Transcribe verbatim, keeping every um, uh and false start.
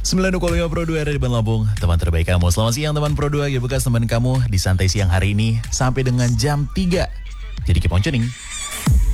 sembilan dua lima Pro dua di Lampung, teman terbaik kamu. Selamat siang teman Pro dua, ya bekas teman kamu di santai siang hari ini sampai dengan jam tiga. Jadi keep on tuning.